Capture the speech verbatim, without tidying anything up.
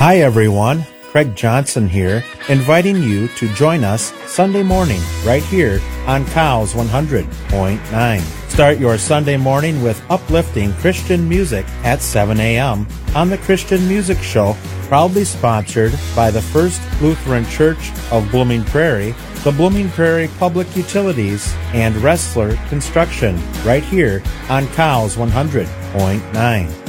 Hi everyone, Craig Johnson here, inviting you to join us Sunday morning right here on Cows one hundred point nine. Start your Sunday morning with uplifting Christian music at seven a.m. on the Christian Music Show, proudly sponsored by the First Lutheran Church of Blooming Prairie, the Blooming Prairie Public Utilities, and Wrestler Construction right here on Cows one hundred point nine.